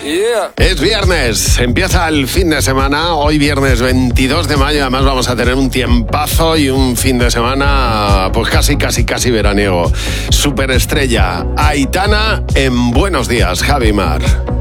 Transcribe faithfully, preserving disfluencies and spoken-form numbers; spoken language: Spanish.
Yeah. Es viernes, empieza el fin de semana, hoy viernes veintidós de mayo, además vamos a tener un tiempazo y un fin de semana pues casi, casi, casi veraniego. Superestrella, Aitana en Buenos Días, Javi Mar.